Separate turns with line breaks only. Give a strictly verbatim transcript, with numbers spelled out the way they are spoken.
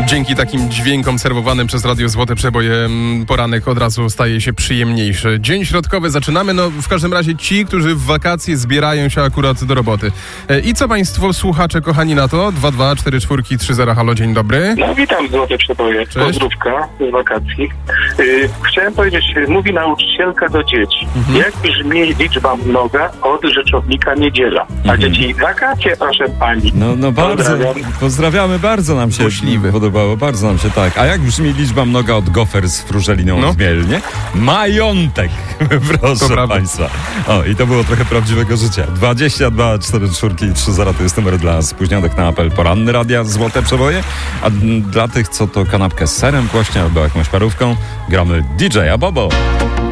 Dzięki takim dźwiękom serwowanym przez Radio Złote Przeboje poranek od razu staje się przyjemniejszy. Dzień środkowy zaczynamy, no w każdym razie ci, którzy w wakacje zbierają się akurat do roboty. I co państwo słuchacze kochani na to? dwa dwa cztery cztery trzy zero, halo, dzień dobry.
No witam Złote Przeboje, pozdrówka z wakacji. Yy, chciałem powiedzieć, mówi nauczycielka do dzieci, mhm. jak brzmi liczba mnoga od rzeczownika niedziela. A mhm. dzieci, wakacje proszę pani.
No, no bardzo, Pozdrawiam. pozdrawiamy, bardzo nam się
Możliwy.
podobało, bardzo nam się tak. A jak brzmi liczba mnoga od gofer z frużeliną
no.
w Mielnie? Majątek, proszę państwa. O, i to było trochę prawdziwego życia. dwadzieścia dwa czterdzieści cztery trzy zero to jest numer dla spóźnionych na apel poranny Radia Złote Przeboje, a dla tych, co to kanapkę z serem właśnie albo jakąś parówką, gramy D J-a Bobo.